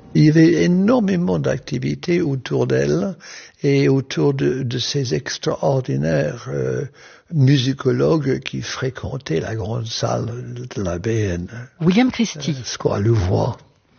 Il y avait énormément d'activités autour d'elle et autour de ces extraordinaires musicologues qui fréquentaient la grande salle de la BN. William Christie. Square Louvois.